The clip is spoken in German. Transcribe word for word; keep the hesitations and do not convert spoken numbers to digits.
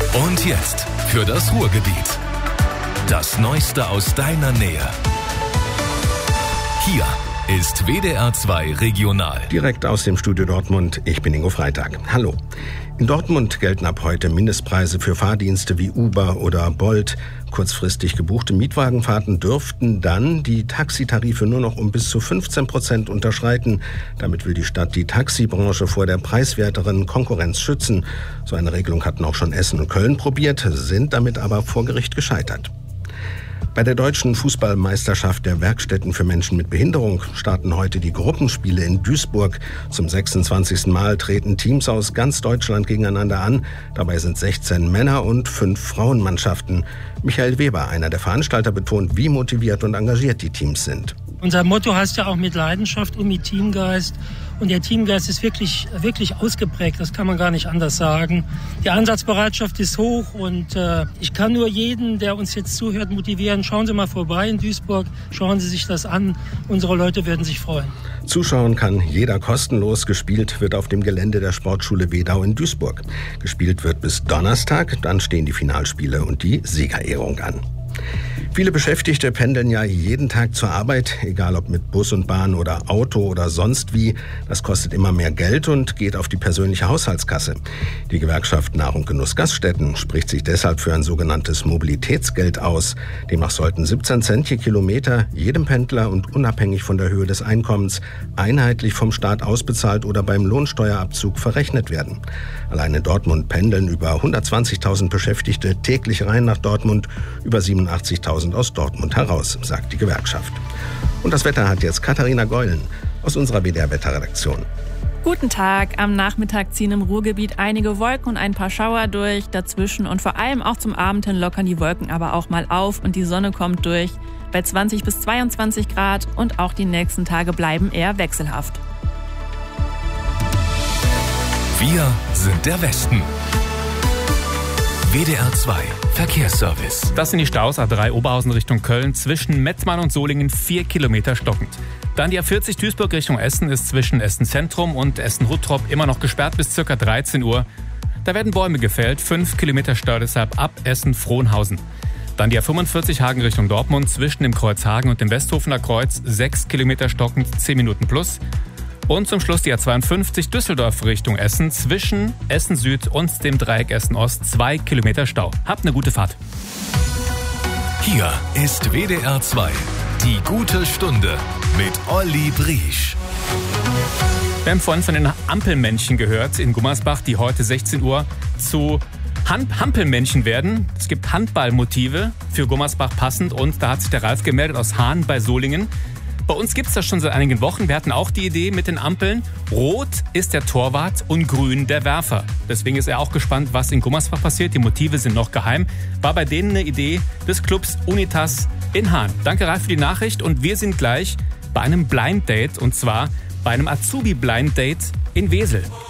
Und jetzt für das Ruhrgebiet. Das Neueste aus deiner Nähe. Hier ist W D R zwei Regional. Direkt aus dem Studio Dortmund, ich bin Ingo Freitag. Hallo. In Dortmund gelten ab heute Mindestpreise für Fahrdienste wie Uber oder Bolt. Kurzfristig gebuchte Mietwagenfahrten dürften dann die Taxitarife nur noch um bis zu fünfzehn Prozent unterschreiten. Damit will die Stadt die Taxibranche vor der preiswerteren Konkurrenz schützen. So eine Regelung hatten auch schon Essen und Köln probiert, sind damit aber vor Gericht gescheitert. Bei der deutschen Fußballmeisterschaft der Werkstätten für Menschen mit Behinderung starten heute die Gruppenspiele in Duisburg. Zum sechsundzwanzigsten Mal treten Teams aus ganz Deutschland gegeneinander an. Dabei sind sechzehn Männer- und fünf Frauenmannschaften. Michael Weber, einer der Veranstalter, betont, wie motiviert und engagiert die Teams sind. Unser Motto heißt ja auch mit Leidenschaft und mit Teamgeist. Und der Teamgeist ist wirklich, wirklich ausgeprägt, das kann man gar nicht anders sagen. Die Einsatzbereitschaft ist hoch und äh, ich kann nur jeden, der uns jetzt zuhört, motivieren. Schauen Sie mal vorbei in Duisburg, schauen Sie sich das an. Unsere Leute werden sich freuen. Zuschauen kann jeder kostenlos. Gespielt wird auf dem Gelände der Sportschule Wedau in Duisburg. Gespielt wird bis Donnerstag, dann stehen die Finalspiele und die Siegerehrung an. Viele Beschäftigte pendeln ja jeden Tag zur Arbeit, egal ob mit Bus und Bahn oder Auto oder sonst wie. Das kostet immer mehr Geld und geht auf die persönliche Haushaltskasse. Die Gewerkschaft Nah- und Genuss Gaststätten spricht sich deshalb für ein sogenanntes Mobilitätsgeld aus. Demnach sollten siebzehn Cent je Kilometer jedem Pendler und unabhängig von der Höhe des Einkommens einheitlich vom Staat ausbezahlt oder beim Lohnsteuerabzug verrechnet werden. Allein in Dortmund pendeln über hundertzwanzigtausend Beschäftigte täglich rein nach Dortmund, über siebenundachtzigtausend aus Dortmund heraus, sagt die Gewerkschaft. Und das Wetter hat jetzt Katharina Geulen aus unserer W D R-Wetterredaktion. Guten Tag. Am Nachmittag ziehen im Ruhrgebiet einige Wolken und ein paar Schauer durch. Dazwischen und vor allem auch zum Abend hin lockern die Wolken aber auch mal auf und die Sonne kommt durch. Bei zwanzig bis zweiundzwanzig Grad und auch die nächsten Tage bleiben eher wechselhaft. Wir sind der Westen. W D R zwei Verkehrsservice. Das sind die Staus A drei Oberhausen Richtung Köln, zwischen Metzmann und Solingen vier Kilometer stockend. Dann die A vierzig Duisburg Richtung Essen ist zwischen Essen Zentrum und Essen Huttrop immer noch gesperrt bis ca. dreizehn Uhr. Da werden Bäume gefällt, fünf Kilometer Stau deshalb ab Essen Frohnhausen. Dann die A fünfundvierzig Hagen Richtung Dortmund zwischen dem Kreuz Hagen und dem Westhofener Kreuz, sechs Kilometer stockend, zehn Minuten plus. Und zum Schluss die A zweiundfünfzig Düsseldorf Richtung Essen zwischen Essen Süd und dem Dreieck Essen Ost, zwei Kilometer Stau. Habt eine gute Fahrt. Hier ist W D R zwei, die gute Stunde mit Olli Briesch. Wir haben vorhin von den Ampelmännchen gehört in Gummersbach, die heute sechzehn Uhr zu Hand- Hampelmännchen werden. Es gibt Handballmotive für Gummersbach passend und da hat sich der Ralf gemeldet aus Hahn bei Solingen. Bei uns gibt es das schon seit einigen Wochen. Wir hatten auch die Idee mit den Ampeln. Rot ist der Torwart und grün der Werfer. Deswegen ist er auch gespannt, was in Gummersbach passiert. Die Motive sind noch geheim. War bei denen eine Idee des Clubs Unitas in Hahn. Danke, Ralf, für die Nachricht. Und wir sind gleich bei einem Blind Date. Und zwar bei einem Azubi Blind Date in Wesel.